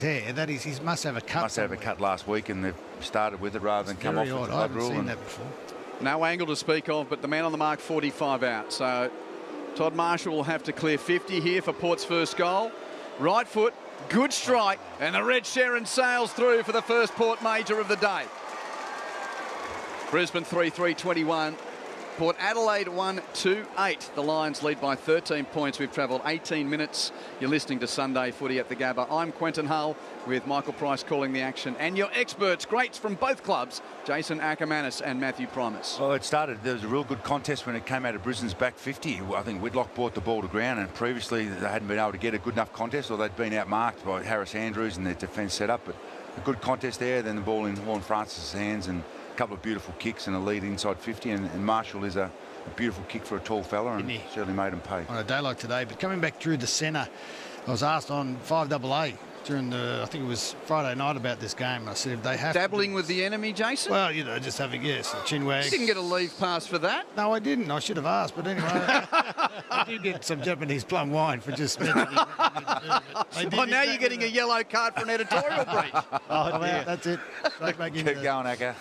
there. That is, he must have a cut. Must have a cut last week, and they've started with it rather than come off with the club rule. I haven't seen that before. No angle to speak of, but the man on the mark, 45 out. So Todd Marshall will have to clear 50 here for Port's first goal. Right foot, good strike, and the Red Sherrin sails through for the first Port major of the day. Brisbane 3-3-21. Port Adelaide 1-2-8. The Lions lead by 13 points. We've travelled 18 minutes. You're listening to Sunday Footy at the Gabba. I'm Quentin Hull with Michael Price calling the action. And your experts, greats from both clubs, Jason Ackermanis and Matthew Primus. Well, there was a real good contest when it came out of Brisbane's back 50. I think Whitlock brought the ball to ground, and previously they hadn't been able to get a good enough contest, or they'd been outmarked by Harris Andrews and their defence set up. But a good contest there, then the ball in Horn Francis' hands, and a couple of beautiful kicks and a lead inside 50, and Marshall is a beautiful kick for a tall fella, and certainly made him pay. On a day like today, but coming back through the centre, I was asked on 5AA during I think it was Friday night about this game. I said if they have dabbling with the enemy, Jason? Well, just having, yes, a chin wag. You didn't get a leave pass for that? No, I didn't. I should have asked, but anyway. I did get some Japanese plum wine for just mentioning it. Well, now you're getting a yellow card for an editorial breach. That's it. Keep going, Acker.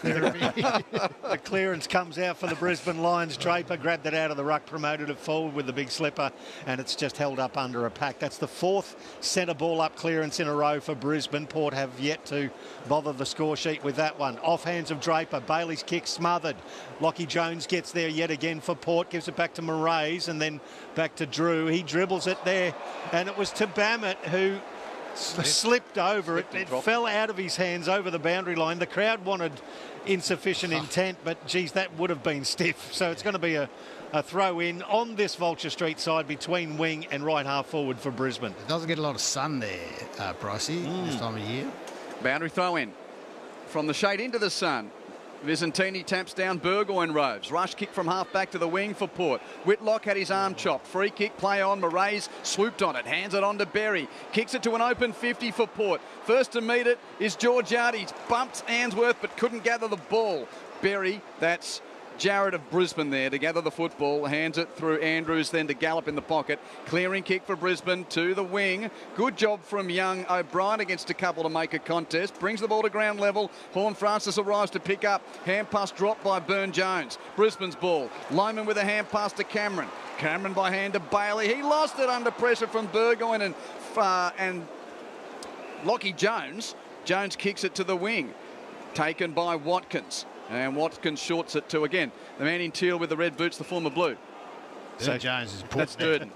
The clearance comes out for the Brisbane Lions. Draper grabbed it out of the ruck, promoted it forward with the big slipper, and it's just held up under a pack. That's the fourth centre ball up clearance in a row for Brisbane. Port have yet to bother the score sheet with that one. Off hands of Draper. Bailey's kick smothered. Lockie Jones gets there yet again for Port, gives it back to Moraes and then back to Drew. He dribbles it there, and it was to Bammett who slipped over it. It fell out of his hands over the boundary line. The crowd wanted insufficient intent, but geez, that would have been stiff. So it's going to be a throw in on this Vulture Street side between wing and right half forward for Brisbane. It doesn't get a lot of sun there, Pricey, this time of year. Boundary throw in. From the shade into the sun. Visentini taps down Burgoyne roves. Rush kick from half back to the wing for Port. Whitlock had his arm chopped. Free kick play on. Moraes swooped on it. Hands it on to Berry. Kicks it to an open 50 for Port. First to meet it is Georgiades. Bumped Ainsworth but couldn't gather the ball. Berry, that's Jared of Brisbane there to gather the football, hands it through Andrews, then to Gallop in the pocket. Clearing kick for Brisbane to the wing. Good job from Young. O'Brien against a couple to make a contest. Brings the ball to ground level. Horn Francis arrives to pick up. Hand pass dropped by Byrne-Jones. Brisbane's ball. Lyman with a hand pass to Cameron. Cameron by hand to Bailey. He lost it under pressure from Burgoyne and Lockie Jones. Jones kicks it to the wing. Taken by Watkins. And Watkins shorts it to, again, the man in teal with the red boots, the former blue. So Jones is That's Durden.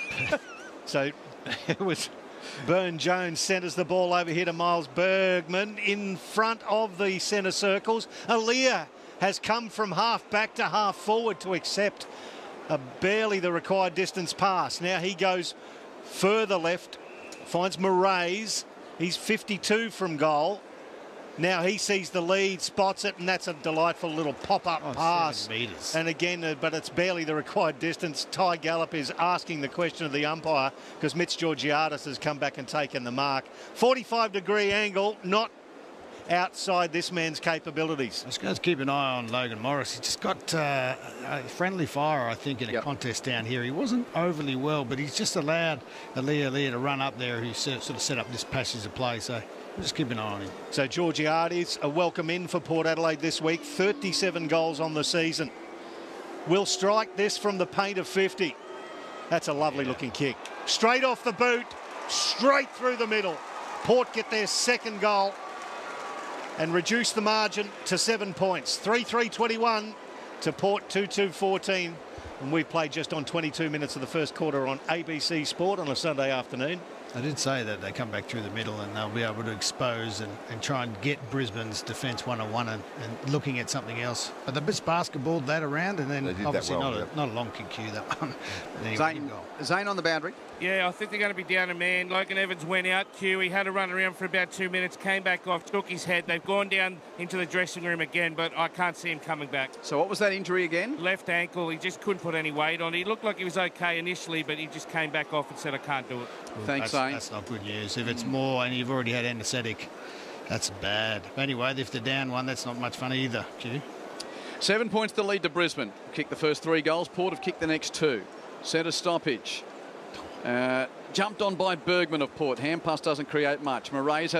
So it was Byrne-Jones centres the ball over here to Miles Bergman in front of the centre circles. Aaliyah has come from half back to half forward to accept barely the required distance pass. Now he goes further left, finds Moraes. He's 52 from goal. Now he sees the lead, spots it, and that's a delightful little pop-up pass. 7 metres. And again, but it's barely the required distance. Ty Gallop is asking the question of the umpire because Mitch Georgiades has come back and taken the mark. 45-degree angle, not outside this man's capabilities. Let's go keep an eye on Logan Morris. He just got a friendly fire, I think, in a contest down here. He wasn't overly well, but he's just allowed Aaliyah to run up there, who sort of set up this passage of play. So just keep an eye on him. So Georgiades, a welcome in for Port Adelaide this week. 37 goals on the season. Will strike this from the paint of 50. That's a lovely looking kick. Straight off the boot, straight through the middle. Port get their second goal and reduce the margin to 7 points. 3-3-21 to Port 2-2-14. And we played just on 22 minutes of the first quarter on ABC Sport on a Sunday afternoon. I did say that they come back through the middle and they'll be able to expose and try and get Brisbane's defence one-on-one and looking at something else. But they just basketballed that around, and then obviously not a long kick cue, that one. Zane on the boundary. Yeah, I think they're going to be down a man. Logan Evans went out, Q. He had a run around for about 2 minutes, came back off, took his head. They've gone down into the dressing room again, but I can't see him coming back. So what was that injury again? Left ankle. He just couldn't put any weight on it. He looked like he was okay initially, but he just came back off and said, I can't do it. Well, Thanks, Zane. That's not good news. If it's more and you've already had anaesthetic, that's bad. Anyway, if they're down one, that's not much fun either, Q. 7 points to lead to Brisbane. Kicked the first 3 goals. Port have kicked the next 2. Centre stoppage. Jumped on by Bergman of Port. Hampus doesn't create much. Moraes has